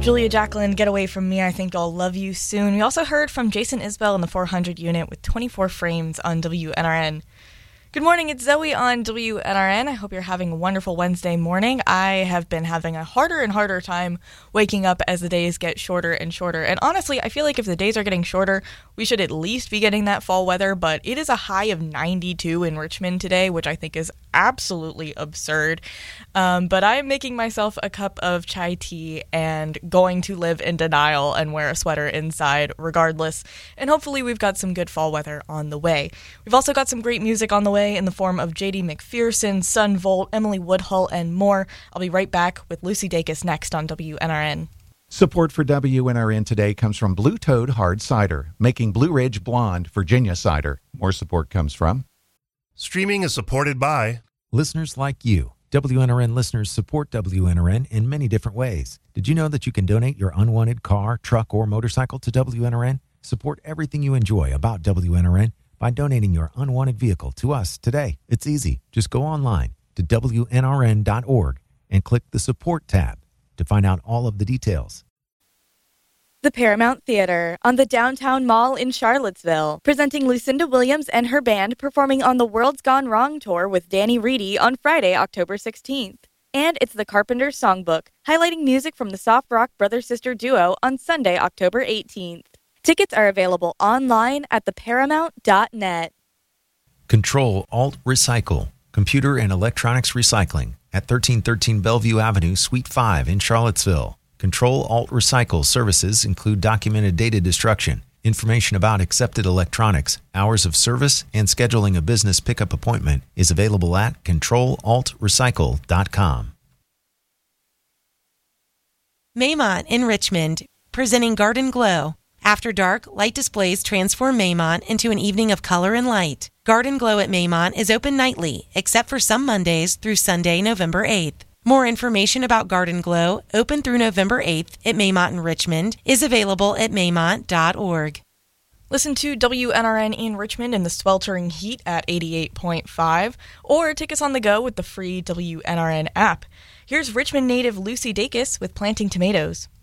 Julia Jacqueline, Get Away From Me, I Think I'll Love You Soon. We also heard from Jason Isbell in the 400 unit with 24 frames on WNRN. Good morning, it's Zoe on WNRN. I hope you're having a wonderful Wednesday morning. I have been having a harder and harder time waking up as the days get shorter and shorter. And honestly, I feel like if the days are getting shorter, we should at least be getting that fall weather. But it is a high of 92 in Richmond today, which I think is absolutely absurd. But I am making myself a cup of chai tea and going to live in denial and wear a sweater inside regardless. And hopefully we've got some good fall weather on the way. We've also got some great music on the way in the form of J.D. McPherson, Sun Volt, Emily Woodhull, and more. I'll be right back with Lucy Dacus next on WNRN. Support for WNRN today comes from Blue Toad Hard Cider, making Blue Ridge Blonde Virginia cider. More support comes from Streaming is supported by listeners like you. WNRN listeners support WNRN in many different ways. Did you know that you can donate your unwanted car, truck, or motorcycle to WNRN? Support everything you enjoy about WNRN by donating your unwanted vehicle to us today. It's easy. Just go online to WNRN.org and click the Support tab to find out all of the details. The Paramount Theater on the Downtown Mall in Charlottesville, presenting Lucinda Williams and her band performing on the World's Gone Wrong tour with Danny Reedy on Friday, October 16th. And it's the Carpenters Songbook, highlighting music from the soft rock brother-sister duo on Sunday, October 18th. Tickets are available online at theparamount.net. Control Alt Recycle, computer and electronics recycling at 1313 Bellevue Avenue, Suite 5 in Charlottesville. Control Alt Recycle services include documented data destruction, information about accepted electronics, hours of service, and scheduling a business pickup appointment is available at controlaltrecycle.com. Maymont in Richmond, presenting Garden Glow. After dark, light displays transform Maymont into an evening of color and light. Garden Glow at Maymont is open nightly, except for some Mondays through Sunday, November 8th. More information about Garden Glow, open through November 8th at Maymont in Richmond, is available at maymont.org. Listen to WNRN in Richmond in the sweltering heat at 88.5, or take us on the go with the free WNRN app. Here's Richmond native Lucy Dacus with Planting Tomatoes.